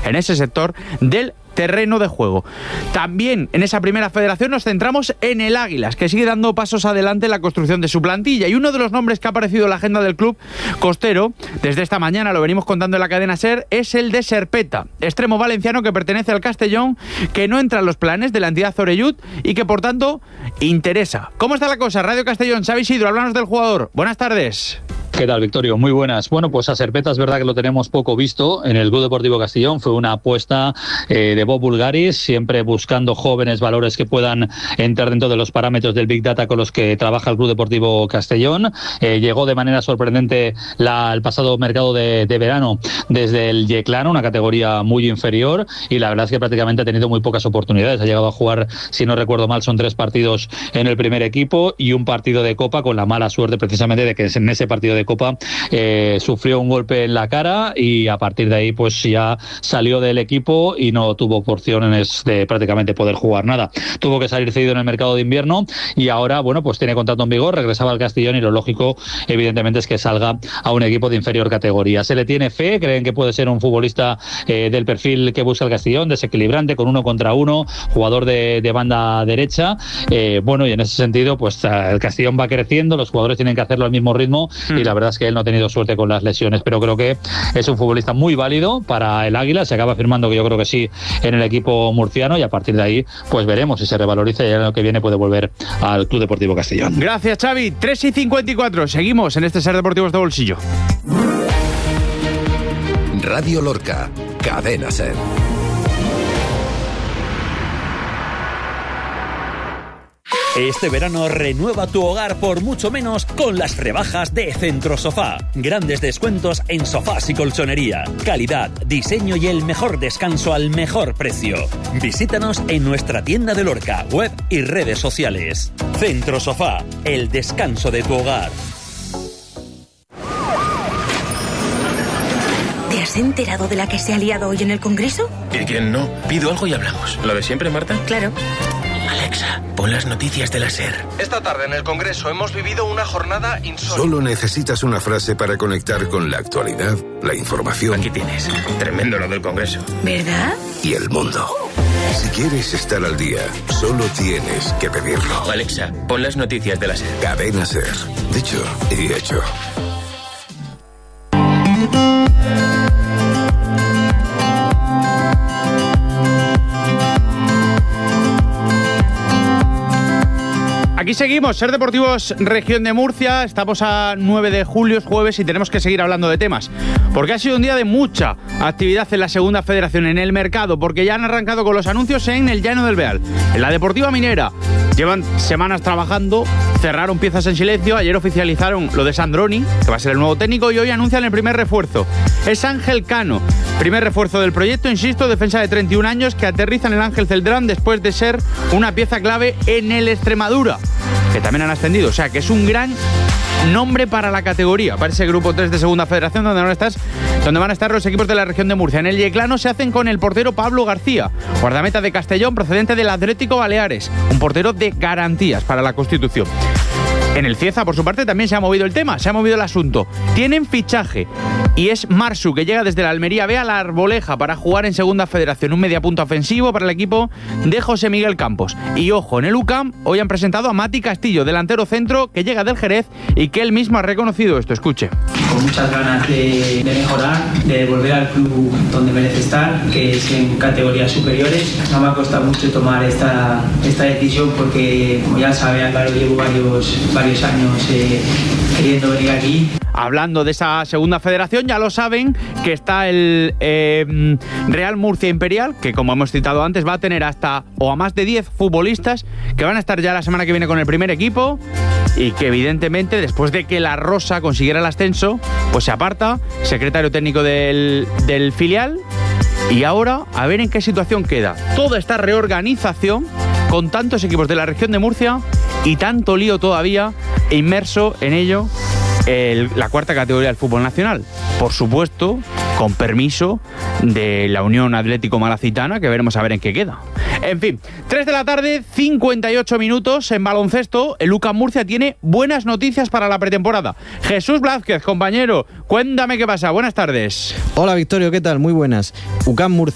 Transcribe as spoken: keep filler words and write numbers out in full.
en ese sector del terreno de juego. También en esa primera federación nos centramos en el Águilas, que sigue dando pasos adelante en la construcción de su plantilla, y uno de los nombres que ha aparecido en la agenda del club costero desde esta mañana, lo venimos contando en la cadena SER, es el de Serpeta, extremo valenciano que pertenece al Castellón, que no entra en los planes de la entidad Oreyud y que por tanto interesa. ¿Cómo está la cosa? Radio Castellón, Xavi Isidro, háblanos del jugador. Buenas tardes. ¿Qué tal, Victorio? Muy buenas. Bueno, pues a Serpeta es verdad que lo tenemos poco visto en el Club Deportivo Castellón. Fue una apuesta eh, de Bob Bulgaris, siempre buscando jóvenes valores que puedan entrar dentro de los parámetros del Big Data con los que trabaja el Club Deportivo Castellón. Eh, llegó de manera sorprendente la, el pasado mercado de, de verano desde el Yeclano, una categoría muy inferior, y la verdad es que prácticamente ha tenido muy pocas oportunidades. Ha llegado a jugar, si no recuerdo mal, son tres partidos en el primer equipo y un partido de Copa, con la mala suerte precisamente de que en ese partido de Copa eh, sufrió un golpe en la cara y a partir de ahí pues ya salió del equipo y no tuvo opciones de prácticamente poder jugar nada. Tuvo que salir cedido en el mercado de invierno y ahora, bueno, pues tiene contrato en vigor, regresaba al Castellón y lo lógico evidentemente es que salga a un equipo de inferior categoría. Se le tiene fe, creen que puede ser un futbolista eh, del perfil que busca el Castellón, desequilibrante, con uno contra uno, jugador de, de banda derecha, eh, bueno, y en ese sentido pues el Castellón va creciendo, los jugadores tienen que hacerlo al mismo ritmo mm. y la verdad es que él no ha tenido suerte con las lesiones, pero creo que es un futbolista muy válido para el Águila. Se acaba firmando, que yo creo que sí, en el equipo murciano, y a partir de ahí pues veremos si se revaloriza y el año que viene puede volver al Club Deportivo Castellón. Gracias, Xavi. tres y cincuenta y cuatro, seguimos en este Ser Deportivos de Bolsillo. Radio Lorca, Cadena Ser. Este verano renueva tu hogar por mucho menos con las rebajas de Centrosofá. Grandes descuentos en sofás y colchonería. Calidad, diseño y el mejor descanso al mejor precio. Visítanos en nuestra tienda de Lorca, web y redes sociales. Centrosofá, el descanso de tu hogar. ¿Te has enterado de la que se ha liado hoy en el Congreso? ¿Y quién no? Pido algo y hablamos. ¿Lo de siempre, Marta? Claro. Alexa, pon las noticias de la SER. Esta tarde en el Congreso hemos vivido una jornada insólita. Solo necesitas una frase para conectar con la actualidad, la información. Aquí tienes. Tremendo lo del Congreso. ¿Verdad? Y el mundo. Si quieres estar al día, solo tienes que pedirlo. Alexa, pon las noticias de la SER. Cadena SER. Dicho y hecho. Aquí seguimos, Ser Deportivos Región de Murcia. Estamos a nueve de julio, es jueves, y tenemos que seguir hablando de temas, porque ha sido un día de mucha actividad en la segunda federación, en el mercado, porque ya han arrancado con los anuncios en el Llano del Beal. En la Deportiva Minera llevan semanas trabajando, cerraron piezas en silencio. Ayer oficializaron lo de Sandroni, que va a ser el nuevo técnico, y hoy anuncian el primer refuerzo. Es Ángel Cano, primer refuerzo del proyecto, insisto, defensa de treinta y un años que aterriza en el Ángel Celdrán después de ser una pieza clave en el Extremadura, que también han ascendido. O sea, que es un gran nombre para la categoría, para ese grupo tres de segunda federación, donde van a estar, donde van a estar los equipos de la región de Murcia. En el Yeclano se hacen con el portero Pablo García, guardameta de Castellón, procedente del Atlético Baleares, un portero de garantías para la Constitución. En el Cieza, por su parte, también se ha movido el tema, se ha movido el asunto. Tienen fichaje y es Marsu, que llega desde la Almería B a la Arboleja para jugar en segunda federación. Un mediapunta ofensivo para el equipo de José Miguel Campos. Y ojo, en el U C A M hoy han presentado a Mati Castillo, delantero centro que llega del Jerez y que él mismo ha reconocido esto. Escuche. Con muchas ganas de, de mejorar, de volver al club donde merece estar, que es en categorías superiores. No me ha costado mucho tomar esta, esta decisión porque, como ya sabe Álvaro, llevo varios, varios años eh, queriendo venir aquí. Hablando de esa segunda federación, ya lo saben que está el eh, Real Murcia Imperial, que como hemos citado antes va a tener hasta o a más de diez futbolistas que van a estar ya la semana que viene con el primer equipo, y que evidentemente después de que la Rosa consiguiera el ascenso, pues se aparta, secretario técnico del, del filial, y ahora a ver en qué situación queda toda esta reorganización con tantos equipos de la región de Murcia y tanto lío todavía inmerso en ello el, la cuarta categoría del fútbol nacional. Por supuesto, con permiso de la Unión Atlético Malacitana, que veremos a ver en qué queda. En fin, tres de la tarde, cincuenta y ocho minutos. En baloncesto, el U C A M Murcia tiene buenas noticias para la pretemporada. Jesús Blázquez, compañero, cuéntame qué pasa. Buenas tardes. Hola, Victorio, ¿qué tal? Muy buenas. U C A M Murcia